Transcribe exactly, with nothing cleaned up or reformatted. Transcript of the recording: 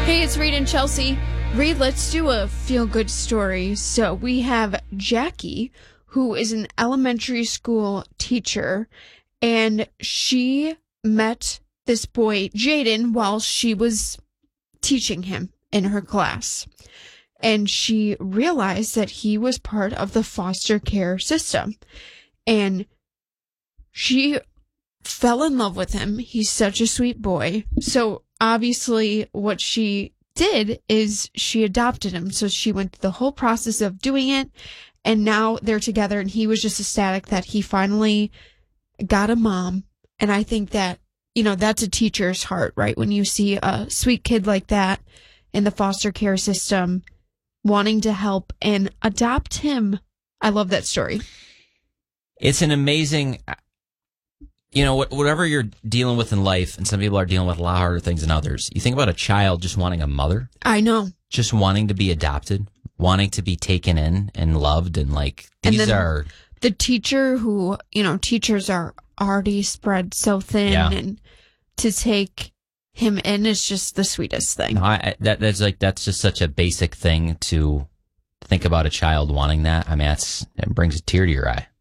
Hey, it's Reed and Chelsea. Reed, let's do a feel-good story. So we have Jackie, who is an elementary school teacher, and she met this boy, Jaden, while she was teaching him in her class. And she realized that he was part of the foster care system. And she fell in love with him. He's such a sweet boy. So obviously what she did is she adopted him. So she went through the whole process of doing it, and now they're together, and he was just ecstatic that he finally got a mom. And I think that, you know, that's a teacher's heart, right? When you see a sweet kid like that in the foster care system wanting to help and adopt him. I love that story. It's an amazing, you know, whatever you're dealing with in life, and some people are dealing with a lot harder things than others. You think about a child just wanting a mother. I know. Just wanting to be adopted, wanting to be taken in and loved, and like, these and are... The teacher who, you know, teachers are already spread so thin, yeah. and to take him in is just the sweetest thing. No, I, that, that's like, that's just such a basic thing to think about a child wanting that. I mean, that's, it brings a tear to your eye.